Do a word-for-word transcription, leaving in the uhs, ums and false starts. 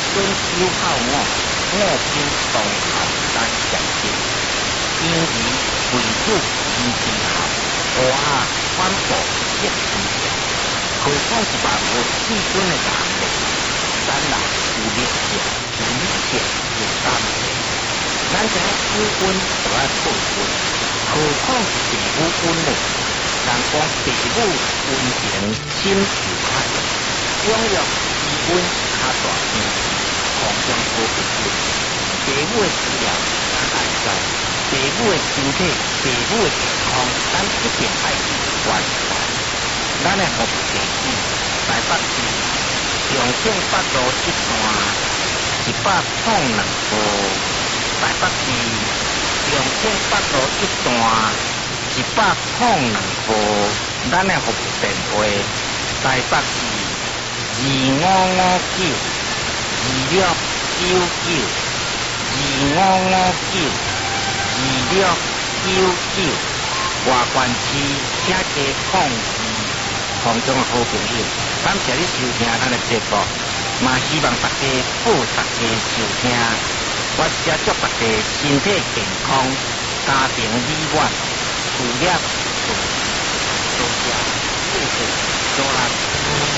遵守好我，我经当后咱相信，因为为主因之后，我啊反复一之前，何况是万物至尊的人物，咱人有力量、有理性、有感情，咱这有温就要退温，何况是地母温呢？人讲地母温情深如海，永远气温较大天，互相保护。地母的需要咱来知，地母的身体、地母的健康，咱一定爱去关怀。咱的服务地址台北市重庆北路一段一百零两号，台北市重庆北路一段一百零两号，咱的服务电话台北市二五五九二六九九二五五九二六九九，外县市请加控制。空中的好朋友，感谢你收听咱的节目，嘛希望大家好，大家收听。我也祝大家身体健康，家庭美满，事业顺利，多谢谢谢，多啦。